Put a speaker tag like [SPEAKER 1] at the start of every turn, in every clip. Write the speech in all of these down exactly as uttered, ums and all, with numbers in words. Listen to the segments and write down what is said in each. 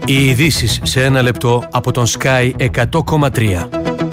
[SPEAKER 1] Οι ειδήσεις σε ένα λεπτό από τον Sky εκατό κόμμα τρία.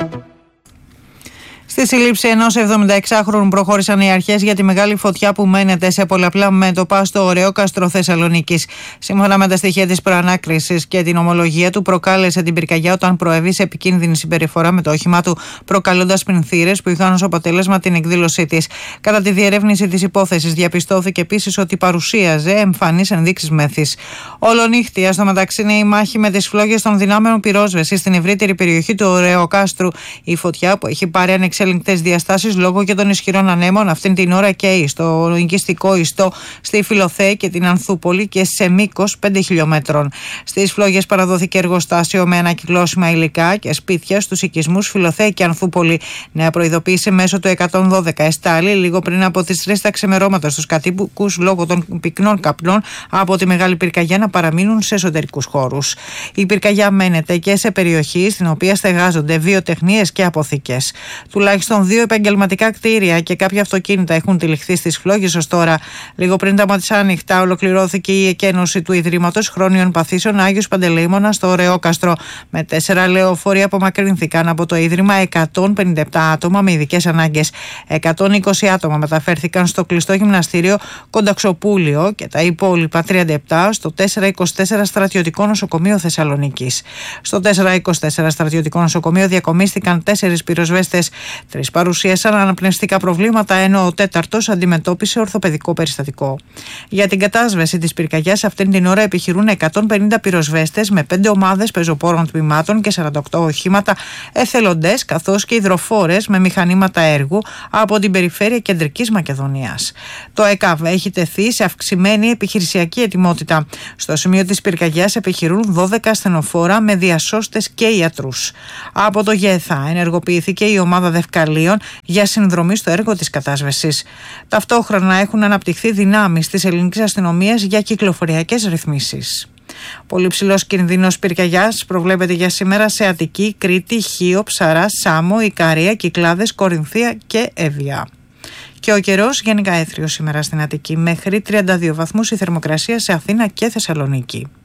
[SPEAKER 2] Στη σύλληψη ενός εβδομηνταεξάχρονου προχώρησαν οι αρχές για τη μεγάλη φωτιά που μένεται σε πολλαπλά μέτωπα στο Ωρεόκαστρο Θεσσαλονίκης. Σύμφωνα με τα στοιχεία της προανάκρισης και την ομολογία του, προκάλεσε την πυρκαγιά όταν προέβη σε επικίνδυνη συμπεριφορά με το όχημά του, προκαλώντας πλημθύρες που είχαν ως αποτέλεσμα την εκδήλωσή της. Κατά τη διερεύνηση της υπόθεσης, διαπιστώθηκε επίσης ότι παρουσίαζε εμφανείς ενδείξεις μέθης. Ολονύχτια, στο μεταξύ, είναι η μάχη με τις φλόγες των δυνάμεων πυρόσβεσης στην ευρύτερη περιοχή του Ωρεοκάστρου. Η φωτιά, που έχει πάρει ανεξελεγκτές διαστάσεις λόγω και των ισχυρών ανέμων, αυτήν την ώρα καίει στο οικιστικό ιστό στη Φιλοθέη και την Ανθούπολη και σε μήκος πέντε χιλιόμετρων. Στις φλόγες παραδόθηκε εργοστάσιο με ανακυκλώσιμα υλικά και σπίτια στους οικισμούς Φιλοθέη και Ανθούπολη. Νέα προειδοποίηση μέσω του εκατόν δώδεκα εστάλει λίγο πριν από τις τρεις τα ξημερώματα στους κατοίκους λόγω των πυκνών καπνών από τη μεγάλη πυρκαγιά να παραμείνουν σε εσωτερικούς χώρους. Η πυρκαγιά μένεται και σε περιοχή στην οποία στεγάζονται βιοτεχνίες και αποθήκες. Τουλάχιστον δύο επαγγελματικά κτίρια και κάποια αυτοκίνητα έχουν τυλιχθεί στις φλόγες ως τώρα. Λίγο πριν τα μεσάνυχτα ολοκληρώθηκε η εκένωση του Ιδρύματος Χρόνιων Παθήσεων Άγιος Παντελεήμονα στο Ωρεόκαστρο. Με τέσσερα λεωφορεία απομακρύνθηκαν από το Ίδρυμα εκατόν πενήντα επτά άτομα με ειδικές ανάγκες. εκατόν είκοσι άτομα μεταφέρθηκαν στο κλειστό γυμναστήριο Κονταξοπούλιο και τα υπόλοιπα τριάντα επτά στο τετρακόσια είκοσι τέσσερα Στρατιωτικό Νοσοκομείο Θεσσαλονίκης. Στο τετρακόσια είκοσι τέσσερα Στρατιωτικό Νοσοκομείο διακομίστηκαν τέσσερις πυροσβέστες. Τρεις παρουσίασαν αναπνευστικά προβλήματα, ενώ ο τέταρτος αντιμετώπισε ορθοπαιδικό περιστατικό. Για την κατάσβεση της πυρκαγιάς, αυτήν την ώρα επιχειρούν εκατόν πενήντα πυροσβέστες με πέντε ομάδες πεζοπόρων τμήματων και σαράντα οκτώ οχήματα, εθελοντές καθώς και υδροφόρες με μηχανήματα έργου από την περιφέρεια Κεντρικής Μακεδονίας. Το ΕΚΑΒ έχει τεθεί σε αυξημένη επιχειρησιακή ετοιμότητα. Στο σημείο της πυρκαγιάς επιχειρούν δώδεκα ασθενοφόρα με διασώστες και ιατρούς. Από το ΓΕΘΑ ενεργοποιήθηκε η ομάδα δευκαλίων για συνδρομή στο έργο της κατάσβεσης. Ταυτόχρονα έχουν αναπτυχθεί δυνάμεις της ελληνικής αστυνομίας για κυκλοφοριακές ρυθμίσεις. Πολύ ψηλός κινδύνος πυρκαγιάς προβλέπεται για σήμερα σε Αττική, Κρήτη, Χίο, Ψαρά, Σάμο, Ικαρία, Κυκλάδες, Κορινθία και Εύβοια. Και ο καιρός γενικά έθριος σήμερα στην Αττική, μέχρι τριάντα δύο βαθμούς η θερμοκρασία σε Αθήνα και Θεσσαλονίκη.